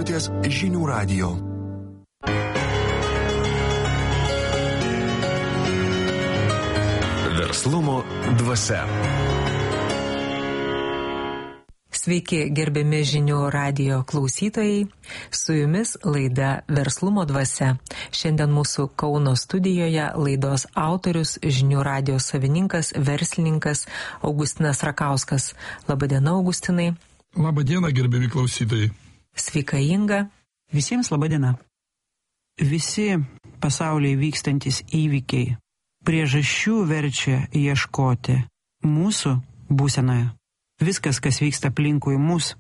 klausotės Žinių radijo. Verslumo dvasia. Sveiki, gerbiami Žinių radijo klausytojai. Su jumis laida Verslumo dvasia. Šiandien mūsų Kauno studijoje laidos autorius, Žinių radijo savininkas, verslininkas Augustinas Rakauskas. Labadiena, Augustinai. Labadiena, gerbiami klausytojai. Sveika, Inga. Visiems labadiena. Visi pasaulyje vykstantis įvykiai priežasčių verčia ieškoti mūsų būsenoje. Viskas, kas vyksta aplinkui mus,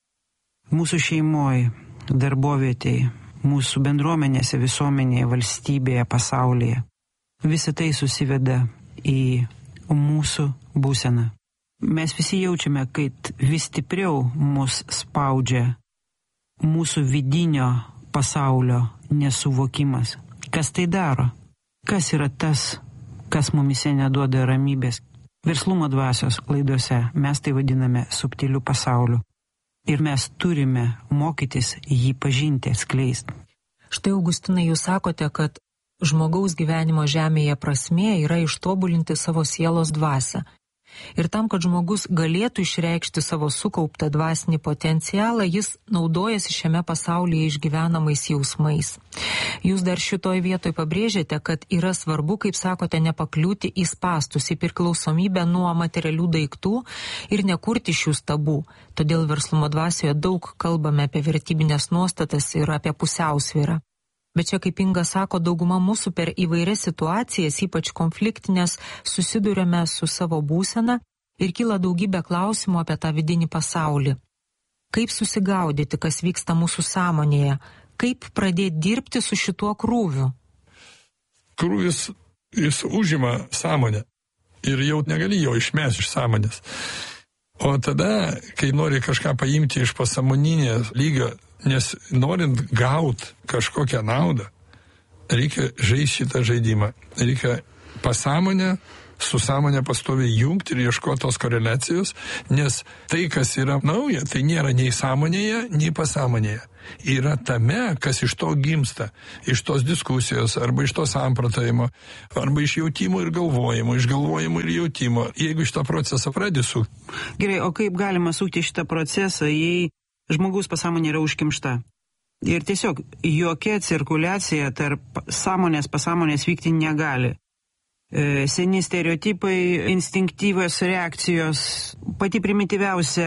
mūsų šeimoje, darbovietėje, mūsų bendruomenėse, visuomenėje, valstybėje, pasaulyje, visa tai susiveda į mūsų būseną. Mes visi jaučiame, kad vis stipriau mus spaudžia mūsų vidinio pasaulio nesuvokimas. Kas tai daro? Kas yra tas, kas mumise neduoda ramybės? Verslumo dvasios laidose mes tai vadiname subtiliu pasauliu. Ir mes turime mokytis jį pažinti, atskleisti. Štai, Augustinai, jūs sakote, kad žmogaus gyvenimo žemėje prasmė yra ištobulinti savo sielos dvasią. Ir tam, kad žmogus galėtų išreikšti savo sukauptą dvasinį potencialą, jis naudojasi šiame pasaulyje išgyvenamais jausmais. Jūs dar šitoj vietoj pabrėžėte, kad yra svarbu, kaip sakote, nepakliūti į spastus, į priklausomybę nuo materialių daiktų ir nekurti šių stabų. Todėl Verslumo dvasioje daug kalbame apie vertybinės nuostatas ir apie pusiausvyrą. Bet čia, kaip Inga sako, dauguma mūsų per įvairias situacijas, ypač konfliktinės, susiduriame su savo būsena ir kyla daugybė klausimų apie tą vidinį pasaulį. Kaip susigaudyti, kas vyksta mūsų sąmonėje? Kaip pradėti dirbti su šituo krūviu? Krūvis, jis užima sąmonę ir jau negali jo išmesti iš sąmonės. O tada, kai nori kažką paimti iš pasąmoninės lygio, nes norint gauti kažkokią naudą, reikia žaisti šitą žaidimą. Reikia pasąmonę su sąmonė pastoviai jungti ir ieškoti tos koreliacijos, nes tai, kas yra nauja, tai nėra nei sąmonėje, nei pasąmonėje. Yra tame, kas iš to gimsta, iš tos diskusijos, arba iš to samprotavimo, arba iš jautimo ir galvojimo, iš galvojimo ir jautimo. Jeigu šitą procesą pradedi sukti. Gerai, o kaip galima sukti šitą procesą, jei žmogaus pasąmonė yra užkimšta? Ir tiesiog jokia cirkuliacija tarp sąmonės pasąmonės vykti negali. Seni stereotipai, instinktyvios reakcijos, pati primityviausia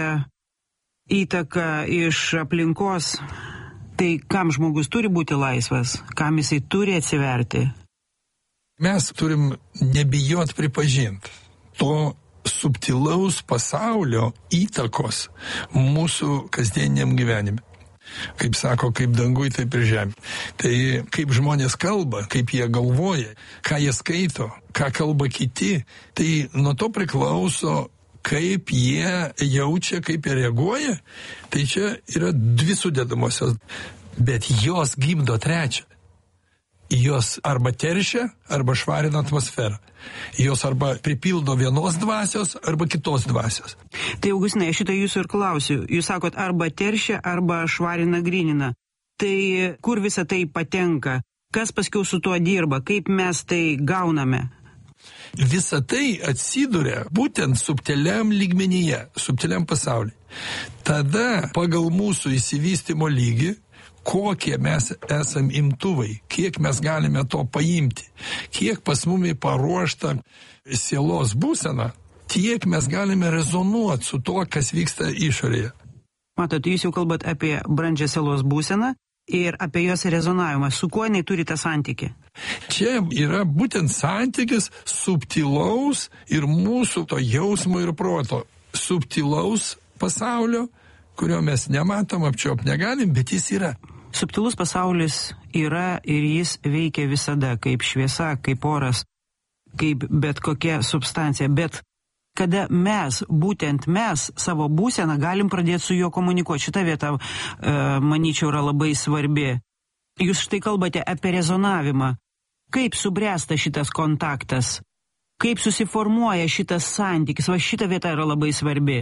įtaka iš aplinkos. Tai kam žmogus turi būti laisvas, kam jisai turi atsiverti? Mes turim nebijot pripažinti to subtilaus pasaulio įtakos mūsų kasdieniniam gyvenime. Kaip sako, kaip danguj, taip ir žemė. Tai kaip žmonės kalba, kaip jie galvoja, ką jie skaito, ką kalba kiti, tai nuo to priklauso, kaip jie jaučia, kaip jie reaguoja. Tai čia yra dvi sudedamosios, bet jos gimdo trečią. Jos arba teršia, arba švarina atmosferą. Jos arba pripildo vienos dvasios, arba kitos dvasios. Tai, Augustinai, šitą jūsų ir klausiu. Jūs sakot, arba teršia, arba švarina, grynina. Tai kur visa tai patenka? Kas paskiau su tuo dirba? Kaip mes tai gauname? Visa tai atsiduria būtent subtiliam lygmenyje, subtiliam pasaulyje. Tada pagal mūsų išsivystymo lygį, kokie mes esam imtuvai, kiek mes galime to paimti, kiek pas mumi paruošta sielos būsena, tiek mes galime rezonuoti su to, kas vyksta išorėje. Matot, jūs jau kalbat apie brandžią sielos būseną ir apie jos rezonavimą. Su kuo jinai turi tą santykį? Čia yra būtent santykis subtilaus ir mūsų to jausmo ir proto. Subtilaus pasaulio, kurio mes nematom, apčiuopt negalim, bet jis yra. Subtilus pasaulis yra ir jis veikia visada kaip šviesa, kaip oras, kaip bet kokia substancija. Bet kada mes, būtent mes, savo būseną galim pradėti su juo komunikuoti. Šita vieta, manyčiau, yra labai svarbi. Jūs štai kalbate apie rezonavimą. Kaip subręsta šitas kontaktas? Kaip susiformuoja šitas santykis? Va šita vieta yra labai svarbi.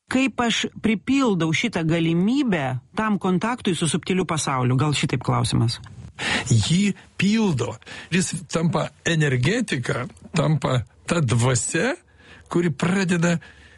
Kaip aš pripildau šitą galimybę tam kontaktui su subtiliu pasauliu? Gal šitaip klausimas. Jį pildo. Jis tampa energetika, tampa ta dvasia, kuri pradeda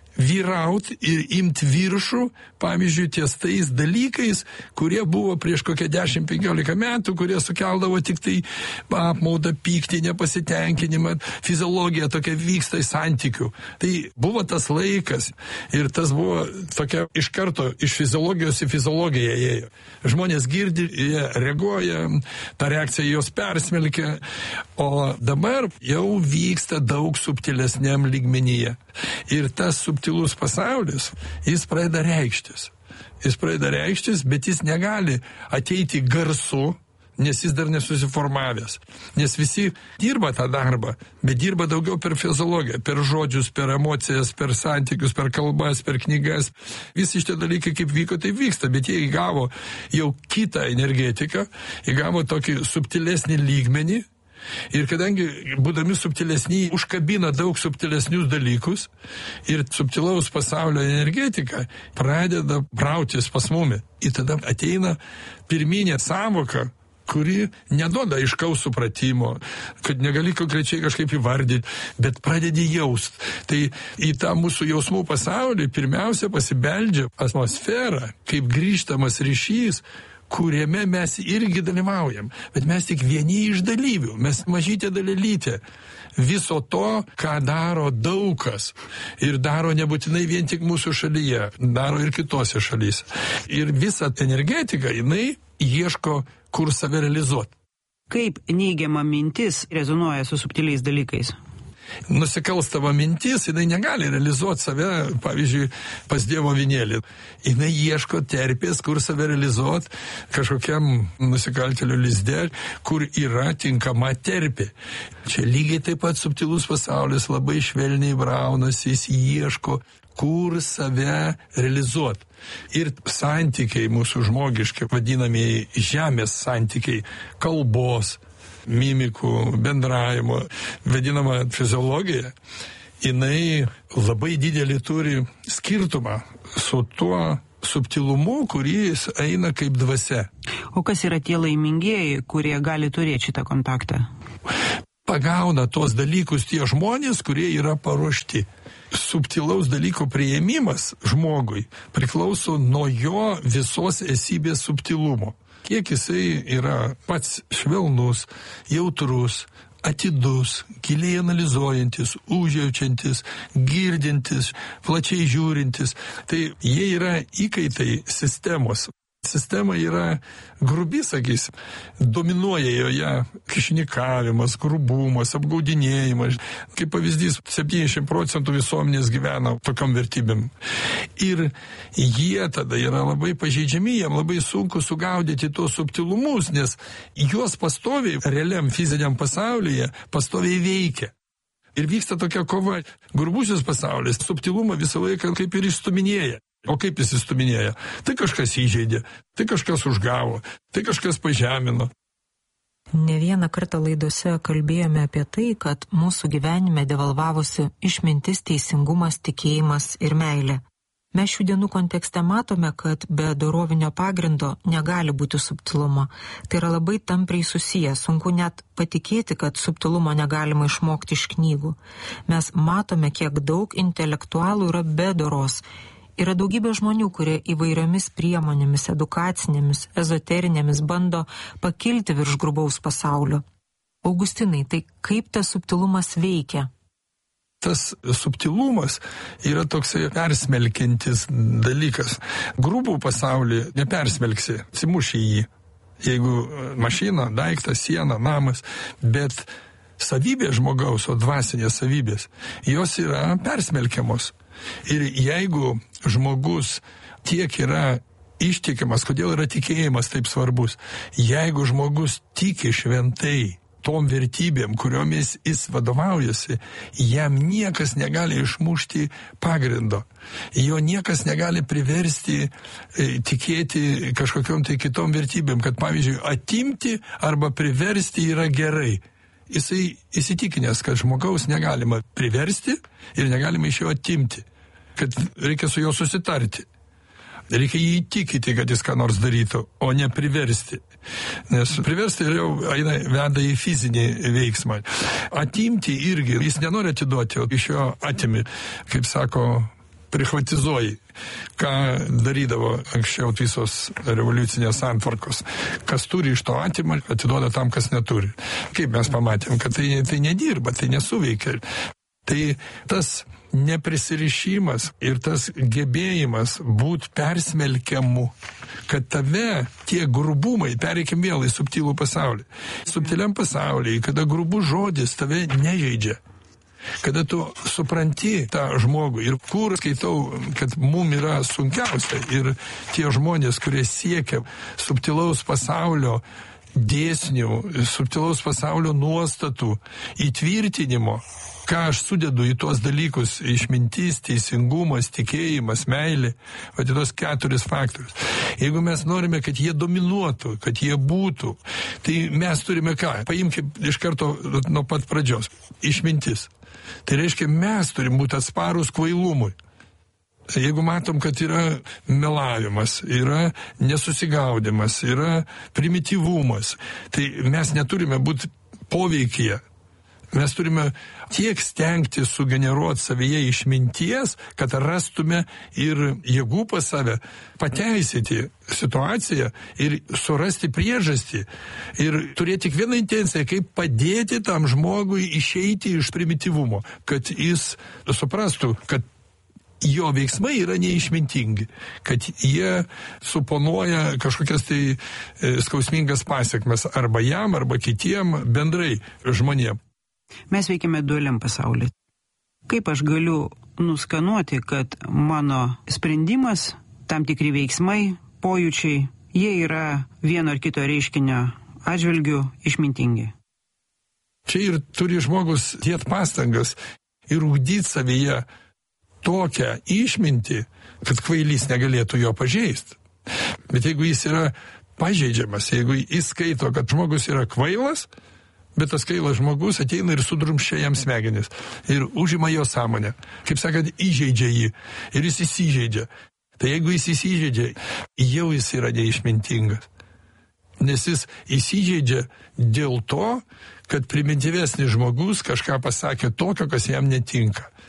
vyrauti ir imti viršų, pavyzdžiui, ties tais dalykais, kurie buvo prieš kokią 10-15 metų, kurie sukeldavo tik tai apmaudą, pyktį, nepasitenkinimą, fiziologija tokia vyksta į santykių. Tai buvo tas laikas ir tas buvo tokia iš karto iš fiziologijos į fiziologiją ėjo. Žmonės girdi, jie reaguoja, ta reakcija jos persmelkia, o dabar jau vyksta daug subtilesniam lygmenyje. Ir tas subtilus pasaulis, jis pradeda reikštis. Jis pradeda reikštis, bet jis negali ateiti garsu, nes jis dar nesusiformavęs. Nes visi dirba tą darbą, bet dirba daugiau per fiziologiją, per žodžius, per emocijas, per santykius, per kalbas, per knygas. Visi šitie dalykai kaip vyko, taip vyksta, bet jie įgavo jau kitą energetiką, įgavo tokį subtilesnį lygmenį. Ir kadangi, būdami subtilesni, užkabina daug subtilesnius dalykus ir subtilaus pasaulio energetika pradeda brautis pas mumi. Ir tada ateina pirminė sąvoka, kuri neduoda aiškaus supratimo, kad negali konkrečiai kažkaip įvardyti, bet pradedi jaust. Tai į tą mūsų jausmų pasaulį pirmiausia pasibeldžia atmosfera, kaip grįžtamas ryšys, kuriame mes irgi dalyvaujam, bet mes tik vieni iš dalyvių, mes mažytė dalelytė viso to, ką daro daug kas. Ir daro nebūtinai vien tik mūsų šalyje, daro ir kitose šalyse. Ir visa energetika, jinai ieško, kur save realizuoti. Kaip neigiama mintis rezonuoja su subtiliais dalykais? Nusikalstama mintis, jinai negali realizuoti save, pavyzdžiui, pas Dievo vinėlį. Jinai ieško terpės, kur save realizuoti kažkokiam nusikaltėlių lizde, kur yra tinkama terpė. Čia lygiai taip pat subtilus pasaulis labai švelniai braunasi, jis ieško, kur save realizuoti. Ir santykiai mūsų žmogiški, vadinamieji žemės santykiai, kalbos, mimikų, bendravimo, vadinama fiziologija, jinai labai didelį turi skirtumą su tuo subtilumu, kuris eina kaip dvasia. O kas yra tie laimingieji, kurie gali turėti šitą kontaktą? Pagauna tuos dalykus tie žmonės, kurie yra paruošti. Subtilaus dalyko priėmimas žmogui priklauso nuo jo visos esybės subtilumo. Kiek jisai yra pats švelnus, jautrus, atidus, giliai analizuojantis, užjaučiantis, girdintis, plačiai žiūrintis. Tai jie yra įkaitai sistemos. Sistema yra grubi, sakys, dominuoja joje kišnikavimas, grubumas, apgaudinėjimas. Kaip pavyzdys, 70% visuomenės gyvena tokiom vertybėm. Ir jie tada yra labai pažeidžiami, jiem labai sunku sugaudyti tos subtilumus, nes juos pastoviai, realiam fiziniam pasaulyje, pastoviai veikia. Ir vyksta tokia kova. Grubusis pasaulis subtilumą visą laiką kaip ir išstuminėja. O kaip jis įstuminėja? Tai kažkas įžeidė, tai kažkas užgavo, tai kažkas pažemino. Ne vieną kartą laidose kalbėjome apie tai, kad mūsų gyvenime devalvavosi išmintis, teisingumas, tikėjimas ir meilė. Mes šių dienų kontekste matome, kad be dorovinio pagrindo negali būti subtilumo. Tai yra labai tampriai susiję, sunku net patikėti, kad subtilumo negalima išmokti iš knygų. Mes matome, kiek daug intelektualų yra be doros. Yra daugybė žmonių, kurie įvairiomis priemonėmis, edukacinėmis, ezoterinėmis bando pakilti virš grubaus pasaulio. Augustinai, tai kaip tas subtilumas veikia? Tas subtilumas yra toksai persmelkiantis dalykas. Grubų pasaulį nepersmelksi, atsimuši jį. Jeigu mašina, daiktas, siena, namas, bet savybės žmogaus, o dvasinės savybės, jos yra persmelkiamos. Ir jeigu žmogus tiek yra ištikimas, kodėl yra tikėjimas taip svarbus, jeigu žmogus tiki šventai tom vertybėm, kuriomis jis vadovaujasi, jam niekas negali išmušti pagrindo. Jo niekas negali priversti tikėti kažkokiom tai kitom vertybėm, kad pavyzdžiui atimti arba priversti yra gerai. Jisai įsitikinęs, kad žmogaus negalima priversti ir negalima iš jo atimti. kad reikia su juo susitarti. Reikia jį įtikinti, kad jis ką nors darytų, o ne priversti. Nes priversti jau veda į fizinį veiksmą. Atimti irgi, jis nenori atiduoti, o iš jo atimi, kaip sako, privatizuoji, ką darydavo anksčiau visos revoliucinės santvarkos. Kas turi iš to atima, atiduoda tam, kas neturi. Kaip mes pamatėm, kad tai nedirba, tai nesuveikia. Tai tas neprisirišimas ir tas gebėjimas būt persmelkiamu, kad tave tie grubumai, pereikim vėl į subtilų pasaulį. Subtiliam pasaulyje, kada grubus žodis tave nežeidžia, kada tu supranti tą žmogų ir kur skaitau, kad mum yra sunkiausia ir tie žmonės, kurie siekia subtilaus pasaulio dėsnių, subtilaus pasaulio nuostatų įtvirtinimo, ką aš sudedu į tuos dalykus - išmintis, teisingumas, tikėjimas, meilė, va į tuos 4 faktorius. Jeigu mes norime, kad jie dominuotų, kad jie būtų, tai mes turime ką? Paimkim iš karto nuo pat pradžios. Išmintis. Tai reiškia, mes turim būti atsparus kvailumui. Jeigu matom, kad yra melavimas, yra nesusigaudimas, yra primityvumas, tai mes neturime būti poveikyje. Mes turime tiek stengti sugeneruoti savyje išminties, kad rastume ir jėgų pas save, pateisyti situaciją ir surasti priežastį. Ir turėti tik vieną intenciją, kaip padėti tam žmogui išeiti iš primityvumo, kad jis suprastų, kad jo veiksmai yra neišmintingi, kad jie suponuoja kažkokias tai skausmingas pasiekmes arba jam, arba kitiem bendrai žmonėm. Mes veikiame dualiam pasaulyje. Kaip aš galiu nuskanuoti, kad mano sprendimas, tam tikri veiksmai, pojūčiai, jie yra vieno ar kito reiškinio atžvilgių išmintingi? Čia ir turi žmogus dėt pastangas ir ugdyti savyje tokią išmintį, kad kvailys negalėtų jo pažeisti. Bet jeigu jis yra pažeidžiamas, jeigu jis skaito, kad žmogus yra kvailas, bet tas kvailas žmogus ateina ir sudrumščia jam smegenis ir užima jo sąmonę. Kaip sakant, įžeidžia jį ir jis įsižeidžia. Tai jeigu jis įsižeidžia, jau jis yra neišmintingas. Nes jis įsižeidžia dėl to, kad primityvesnis žmogus kažką pasakė tokio, kas jam netinka.